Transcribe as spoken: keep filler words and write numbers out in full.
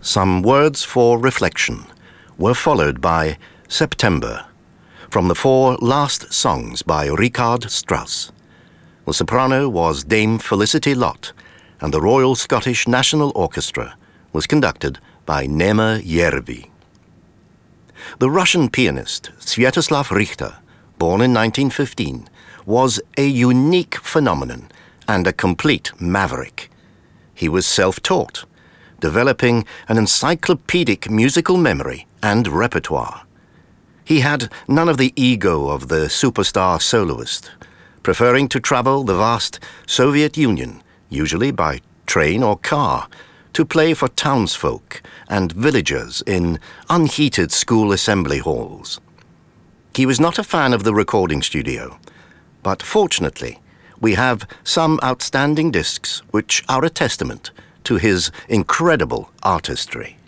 Some words for reflection were followed by September, from the four last songs by Richard Strauss. The soprano was Dame Felicity Lott, and the Royal Scottish National Orchestra was conducted by Nema Järvi. The Russian pianist Sviatoslav Richter, born in nineteen fifteen, was a unique phenomenon and a complete maverick. He was self-taught, developing an encyclopedic musical memory and repertoire. He had none of the ego of the superstar soloist, preferring to travel the vast Soviet Union, usually by train or car, to play for townsfolk and villagers in unheated school assembly halls. He was not a fan of the recording studio, but fortunately, we have some outstanding discs which are a testament to his incredible artistry.